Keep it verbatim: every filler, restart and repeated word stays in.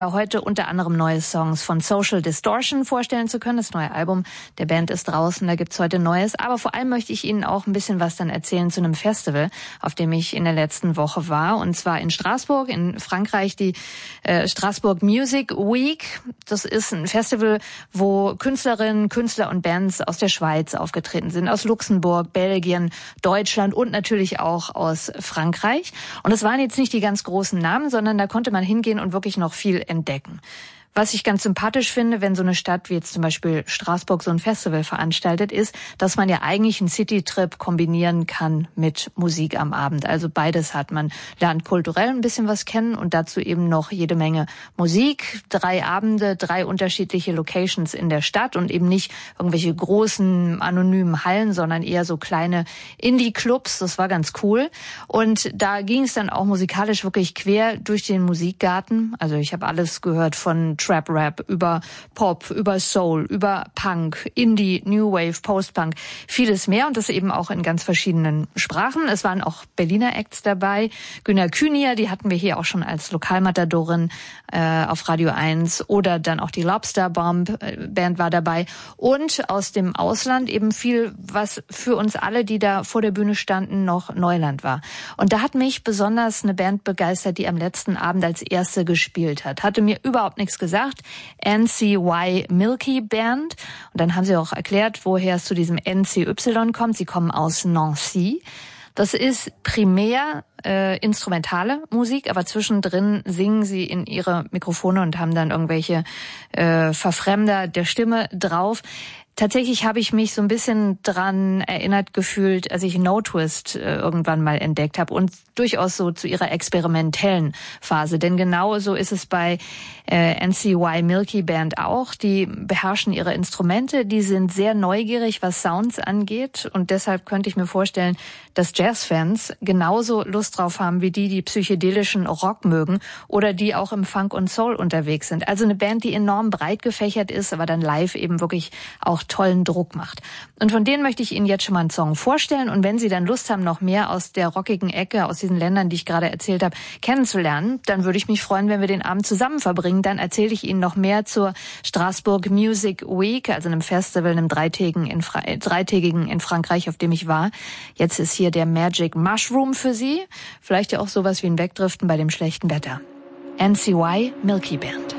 Heute unter anderem neue Songs von Social Distortion vorstellen zu können. Das neue Album der Band ist draußen, da gibt's heute Neues. Aber vor allem möchte ich Ihnen auch ein bisschen was dann erzählen zu einem Festival, auf dem ich in der letzten Woche war. Und zwar in Straßburg, in Frankreich, die äh, Straßburg Music Week. Das ist ein Festival, wo Künstlerinnen, Künstler und Bands aus der Schweiz aufgetreten sind, aus Luxemburg, Belgien, Deutschland und natürlich auch aus Frankreich. Und es waren jetzt nicht die ganz großen Namen, sondern da konnte man hingehen und wirklich noch viel entdecken. Was ich ganz sympathisch finde, wenn so eine Stadt wie jetzt zum Beispiel Straßburg so ein Festival veranstaltet, ist, dass man ja eigentlich einen Citytrip kombinieren kann mit Musik am Abend. Also beides hat. Man lernt kulturell ein bisschen was kennen und dazu eben noch jede Menge Musik. Drei Abende, drei unterschiedliche Locations in der Stadt und eben nicht irgendwelche großen anonymen Hallen, sondern eher so kleine Indie-Clubs. Das war ganz cool. Und da ging es dann auch musikalisch wirklich quer durch den Musikgarten. Also ich habe alles gehört von Trap-Rap, über Pop, über Soul, über Punk, Indie, New Wave, Post-Punk, vieles mehr und das eben auch in ganz verschiedenen Sprachen. Es waren auch Berliner Acts dabei. Günner Kühnier, die hatten wir hier auch schon als Lokalmatadorin äh, auf Radio eins oder dann auch die Lobster Bomb Band war dabei und aus dem Ausland eben viel, was für uns alle, die da vor der Bühne standen, noch Neuland war. Und da hat mich besonders eine Band begeistert, die am letzten Abend als erste gespielt hat. Hatte mir überhaupt nichts gesagt. gesagt, N C Y Milky Band. Und dann haben sie auch erklärt, woher es zu diesem N C Y kommt. Sie kommen aus Nancy. Das ist primär äh, instrumentale Musik, aber zwischendrin singen sie in ihre Mikrofone und haben dann irgendwelche äh, Verfremder der Stimme drauf. Tatsächlich habe ich mich so ein bisschen dran erinnert gefühlt, als ich No Twist äh, irgendwann mal entdeckt habe und durchaus so zu ihrer experimentellen Phase. Denn genau so ist es bei äh, N C Y Milky Band auch. Die beherrschen ihre Instrumente, die sind sehr neugierig, was Sounds angeht. Und deshalb könnte ich mir vorstellen, dass Jazzfans genauso Lust drauf haben wie die, die psychedelischen Rock mögen oder die auch im Funk und Soul unterwegs sind. Also eine Band, die enorm breit gefächert ist, aber dann live eben wirklich auch tollen Druck macht. Und von denen möchte ich Ihnen jetzt schon mal einen Song vorstellen. Und wenn Sie dann Lust haben, noch mehr aus der rockigen Ecke, aus diesen Ländern, die ich gerade erzählt habe, kennenzulernen, dann würde ich mich freuen, wenn wir den Abend zusammen verbringen. Dann erzähle ich Ihnen noch mehr zur Straßburg Music Week, also einem Festival, einem dreitägigen in, Fra- dreitägigen in Frankreich, auf dem ich war. Jetzt ist hier der Magic Mushroom für Sie. Vielleicht ja auch sowas wie ein Wegdriften bei dem schlechten Wetter. N C Y Milky Band.